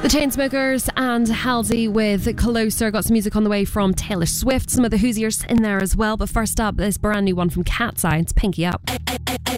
The Chainsmokers and Halsey with Closer. Got some music on the way from Taylor Swift. Some of the Hoosiers in there as well. But first up, this brand new one from Cat's Eye. It's Pinky Up.